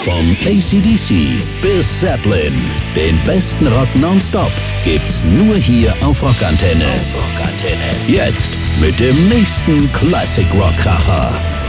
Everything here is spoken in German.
Vom AC/DC bis Zeppelin. Den besten Rock nonstop gibt's nur hier auf Rockantenne. Jetzt mit dem nächsten Classic Rock Kracher.